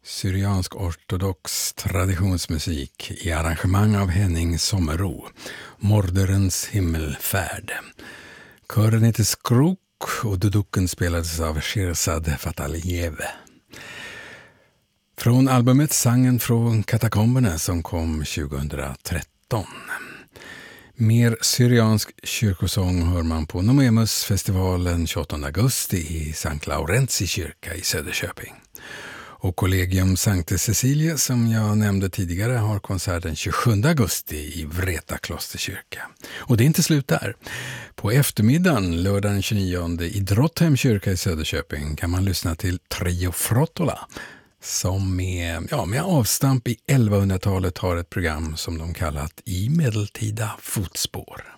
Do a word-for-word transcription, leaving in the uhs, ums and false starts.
Syriansk-ortodox traditionsmusik i arrangemang av Henning Sommerro, Morderens himmelfärd. Kören heter Skrok och duduken spelades av Shirzad Fataliyev. Från albumet Sangen från katakomberna som kom tjugohundratretton. Mer syriansk kyrkosång hör man på Nomemus-festivalen tjugoåttonde augusti i Sankt Laurenzi kyrka i Söderköping. Och Collegium Sankte Cecilia som jag nämnde tidigare har konsert den tjugosjunde augusti i Vreta klosterkyrka. Och det är inte slut där. På eftermiddagen, lördag den tjugonionde i Drottheim kyrka i Söderköping kan man lyssna till Trio Frottola som med, ja, med avstamp i elvahundratalet har ett program som de kallat I medeltida fotspår.